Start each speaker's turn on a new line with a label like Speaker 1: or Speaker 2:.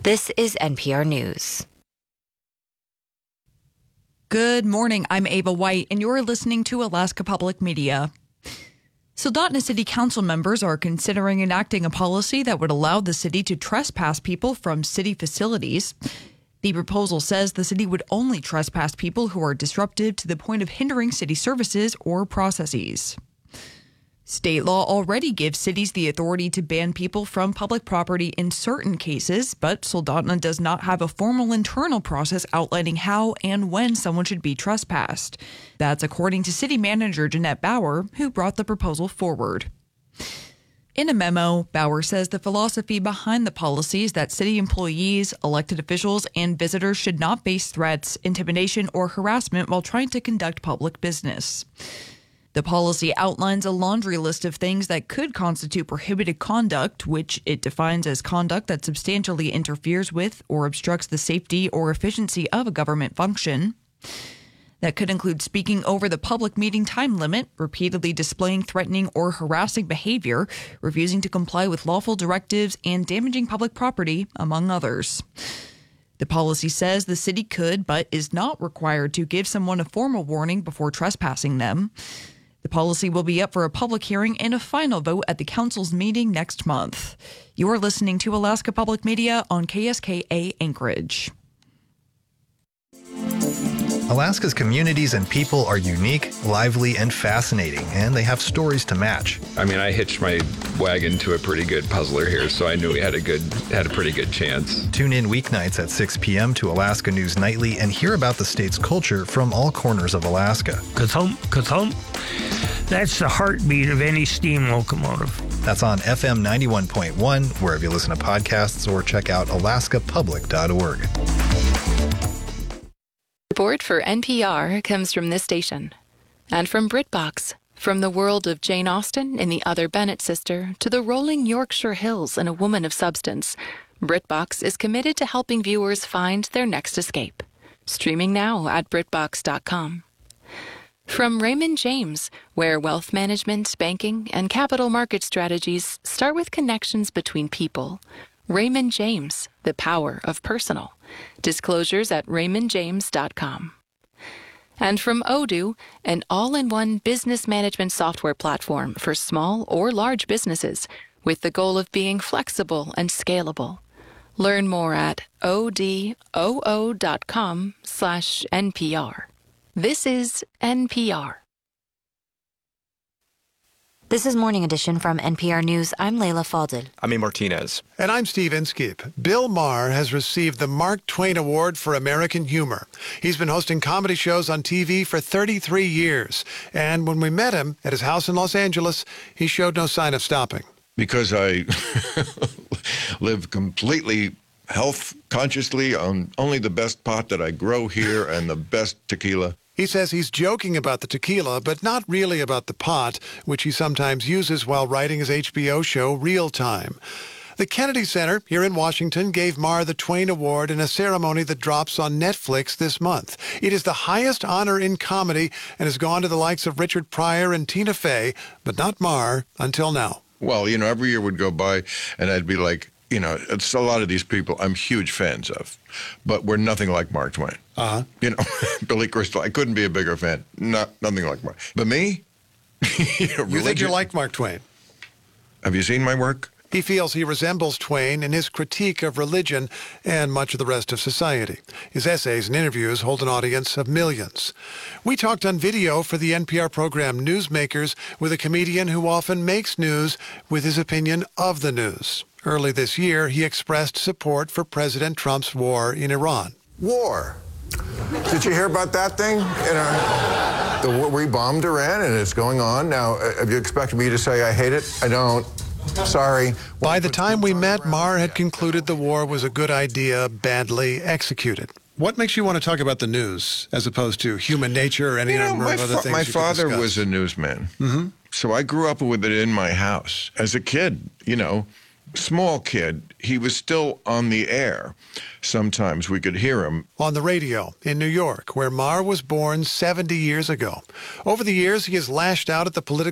Speaker 1: This is NPR News.
Speaker 2: Good morning. I'm Ava White, and you're listening to Alaska Public Media. Soldotna City Council members are considering enacting a policy that would allow the city to trespass people from city facilities. The proposal says the city would only trespass people who are disruptive to the point of hindering city services or processes. State law already gives cities the authority to ban people from public property in certain cases, but Soldotna does not have a formal internal process outlining how and when someone should be trespassed. That's according to City Manager Jeanette Bauer, who brought the proposal forward. In a memo, Bauer says the philosophy behind the policy is that city employees, elected officials, and visitors should not face threats, intimidation, or harassment while trying to conduct public business. The policy outlines a laundry list of things that could constitute prohibited conduct, which it defines as conduct that substantially interferes with or obstructs the safety or efficiency of a government function. That could include speaking over the public meeting time limit, repeatedly displaying threatening or harassing behavior, refusing to comply with lawful directives, and damaging public property, among others. The policy says the city could, but is not required to give someone a formal warning before trespassing them. The policy will be up for a public hearing and a final vote at the council's meeting next month. You are listening to Alaska Public Media on KSKA Anchorage.
Speaker 3: Alaska's communities and people are unique, lively, and fascinating, and they have stories to match.
Speaker 4: I mean, I hitched my wagon to a pretty good puzzler here, so I knew we had a pretty good chance.
Speaker 3: Tune in weeknights at 6 p.m. to Alaska News Nightly and hear about the state's culture from all corners of Alaska.
Speaker 5: Ka-thump, ka-thump. That's the heartbeat of any steam locomotive.
Speaker 3: That's on FM 91.1, wherever you listen to podcasts, or check out alaskapublic.org.
Speaker 6: Support for NPR comes from this station and from BritBox. From the world of Jane Austen and the other Bennet sister to the rolling Yorkshire Hills and A Woman of Substance, BritBox is committed to helping viewers find their next escape. Streaming now at BritBox.com. From Raymond James, where wealth management, banking, and capital market strategies start with connections between people. Raymond James, the power of personal. Disclosures at raymondjames.com. And from Odoo, an all-in-one business management software platform for small or large businesses with the goal of being flexible and scalable. Learn more at odoo.com/NPR. This is NPR.
Speaker 1: This is Morning Edition from NPR News. I'm Leila Fadel.
Speaker 7: I'm A. Martinez.
Speaker 8: And I'm Steve Inskeep. Bill Maher has received the Mark Twain Award for American Humor. He's been hosting comedy shows on TV for 33 years. And when we met him at his house in Los Angeles, he showed no sign of stopping.
Speaker 9: Because I live completely health consciously on only the best pot that I grow here and the best tequila.
Speaker 8: He says he's joking about the tequila, but not really about the pot, which he sometimes uses while writing his HBO show Real Time. The Kennedy Center here in Washington gave Maher the Twain Award in a ceremony that drops on Netflix this month. It is the highest honor in comedy and has gone to the likes of Richard Pryor and Tina Fey, but not Maher until now.
Speaker 9: Well, every year would go by and I'd be like, it's a lot of these people I'm huge fans of, but we're nothing like Mark Twain.
Speaker 8: Uh-huh.
Speaker 9: Billy Crystal, I couldn't be a bigger fan. Nothing like Mark. But me?
Speaker 8: You think you're like Mark Twain?
Speaker 9: Have you seen my work?
Speaker 8: He feels he resembles Twain in his critique of religion and much of the rest of society. His essays and interviews hold an audience of millions. We talked on video for the NPR program Newsmakers with a comedian who often makes news with his opinion of the news. Early this year, he expressed support for President Trump's war in Iran.
Speaker 10: War. Did you hear about that thing? We bombed Iran, and it's going on. Now, have you expected me to say I hate it? I don't. Sorry.
Speaker 8: By the time we met, Maher had concluded the war was a good idea, badly executed. What makes you want to talk about the news as opposed to human nature or any number of other things?
Speaker 9: My father was a newsman.
Speaker 8: Mm-hmm.
Speaker 9: So I grew up with it in my house. As a kid, small kid, he was still on the air. Sometimes we could hear him.
Speaker 8: On the radio in New York, where Maher was born 70 years ago. Over the years, he has lashed out at the political